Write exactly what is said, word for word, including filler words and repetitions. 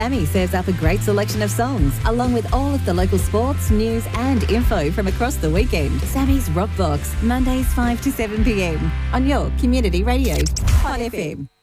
Sammy serves up a great selection of songs, along with all of the local sports, news and info from across the weekend. Sammy's Rock Box, Mondays five to seven p m on your community radio, Hot F M.